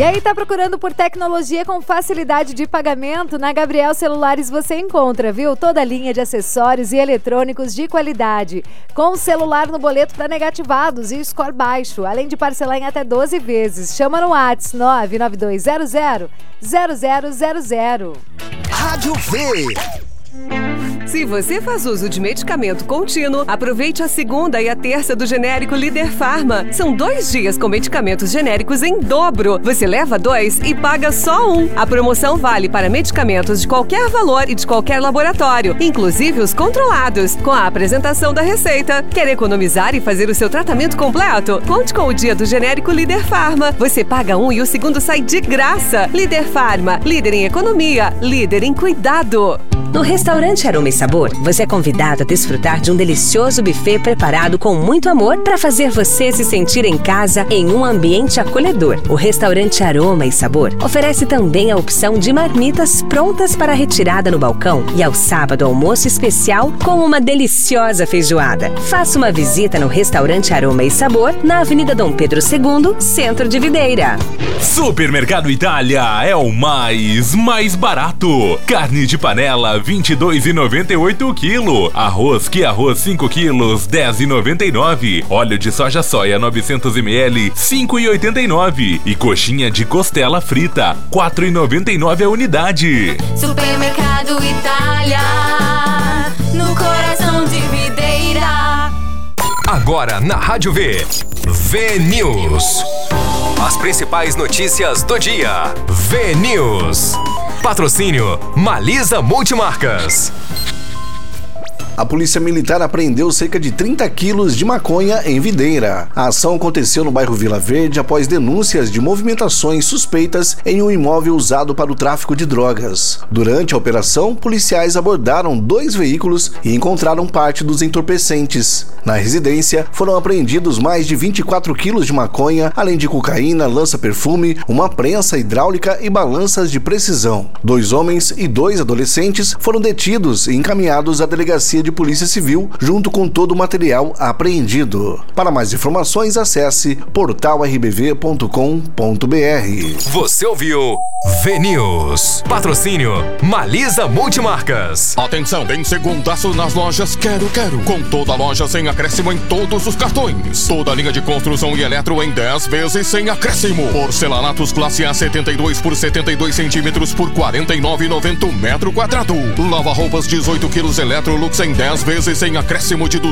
E aí, tá procurando por tecnologia com facilidade de pagamento? Na Gabriel Celulares você encontra, viu? Toda a linha de acessórios e eletrônicos de qualidade. Com celular no boleto para negativados e score baixo, além de parcelar em até 12 vezes. Chama no WhatsApp 992000000. Rádio V. Se você faz uso de medicamento contínuo, aproveite a segunda e a terça do genérico Líder Farma. São 2 dias com medicamentos genéricos em dobro. Você leva 2 e paga só 1. A promoção vale para medicamentos de qualquer valor e de qualquer laboratório, inclusive os controlados, com a apresentação da receita. Quer economizar e fazer o seu tratamento completo? Conte com o dia do genérico Líder Farma. Você paga 1 e o segundo sai de graça. Líder Farma, líder em economia, líder em cuidado. No restaurante Aroma e Sabor, você é convidado a desfrutar de um delicioso buffet preparado com muito amor para fazer você se sentir em casa em um ambiente acolhedor. O restaurante Aroma e Sabor oferece também a opção de marmitas prontas para retirada no balcão e ao sábado almoço especial com uma deliciosa feijoada. Faça uma visita no restaurante Aroma e Sabor na Avenida Dom Pedro II, Centro de Videira. Supermercado Itália é o mais barato. Carne de panela R$22,98 o quilo. Arroz 5 quilos, R$10,99. Óleo de soja 900 ml, R$5,89. E coxinha de costela frita, R$4,99 a unidade. Supermercado Itália, no coração de Videira. Agora na Rádio V, V-News. As principais notícias do dia. V-News. Patrocínio Malisa Multimarcas. A Polícia Militar apreendeu cerca de 30 quilos de maconha em Videira. A ação aconteceu no bairro Vila Verde após denúncias de movimentações suspeitas em um imóvel usado para o tráfico de drogas. Durante a operação, policiais abordaram 2 veículos e encontraram parte dos entorpecentes. Na residência, foram apreendidos mais de 24 quilos de maconha, além de cocaína, lança-perfume, uma prensa hidráulica e balanças de precisão. 2 homens e 2 adolescentes foram detidos e encaminhados à delegacia de Polícia Civil, junto com todo o material apreendido. Para mais informações, acesse portalrbv.com.br. Você ouviu V-News. Patrocínio Malisa Multimarcas. Atenção, tem segundaço nas lojas Quero. Com toda a loja sem acréscimo em todos os cartões. Toda a linha de construção e eletro em 10 vezes sem acréscimo. Porcelanatos classe A 72 por 72 centímetros por R$ 49,90 metro quadrado. Lava-roupas 18 quilos Electrolux em 10 vezes sem acréscimo de R$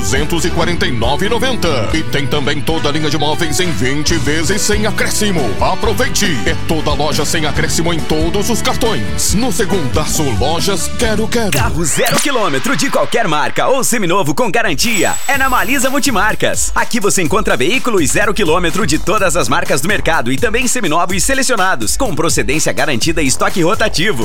249,90. E tem também toda a linha de móveis em 20 vezes sem acréscimo. Aproveite! É toda loja sem acréscimo em todos os cartões. No segundaço, lojas Quero. Carro 0 km de qualquer marca ou seminovo com garantia é na Malisa Multimarcas. Aqui você encontra veículos 0 km de todas as marcas do mercado e também seminovos selecionados, com procedência garantida e estoque rotativo.